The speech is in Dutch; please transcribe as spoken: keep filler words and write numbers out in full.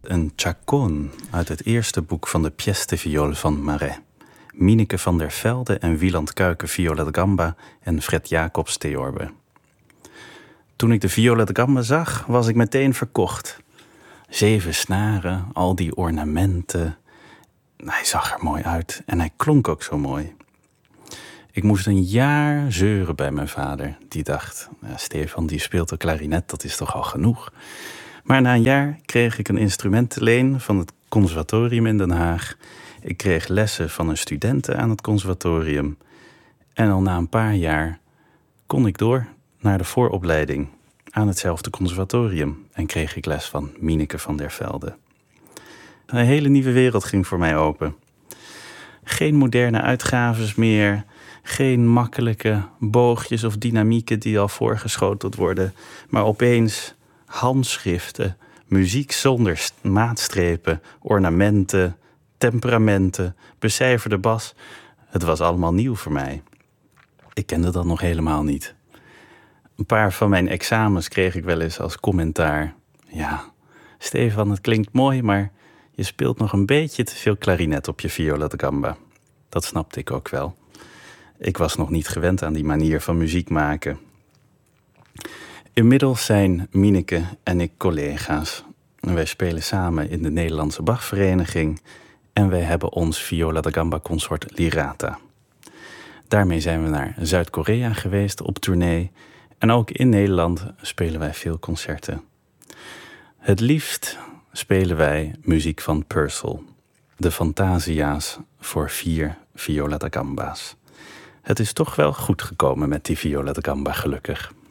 Een chaconne uit het eerste boek van de Pièce de Viol van Marais. Mieneke van der Velde en Wieland Kuijken viola da gamba en Fred Jacobs theorbe. Toen ik de viola da gamba zag, was ik meteen verkocht. Zeven snaren, al die ornamenten. Hij zag er mooi uit en hij klonk ook zo mooi. Ik moest een jaar zeuren bij mijn vader. Die dacht, ja, Stefan die speelt de klarinet, dat is toch al genoeg. Maar na een jaar kreeg ik een instrumentenleen van het conservatorium in Den Haag. Ik kreeg lessen van een studente aan het conservatorium. En al na een paar jaar kon ik door naar de vooropleiding aan hetzelfde conservatorium. En kreeg ik les van Mieneke van der Velde. Een hele nieuwe wereld ging voor mij open. Geen moderne uitgaves meer. Geen makkelijke boogjes of dynamieken die al voorgeschoteld worden. Maar opeens handschriften, muziek zonder maatstrepen, ornamenten, temperamenten, becijferde bas. Het was allemaal nieuw voor mij. Ik kende dat nog helemaal niet. Een paar van mijn examens kreeg ik wel eens als commentaar. Ja, Stefan, het klinkt mooi, maar je speelt nog een beetje te veel klarinet op je viola da gamba. Dat snapte ik ook wel. Ik was nog niet gewend aan die manier van muziek maken. Inmiddels zijn Mieneke en ik collega's. Wij spelen samen in de Nederlandse Bachvereniging en wij hebben ons viola da gamba consort Lirata. Daarmee zijn we naar Zuid-Korea geweest op tournee en ook in Nederland spelen wij veel concerten. Het liefst spelen wij muziek van Purcell, de Fantasia's voor vier viola da gamba's. Het is toch wel goed gekomen met die viola da gamba, gelukkig.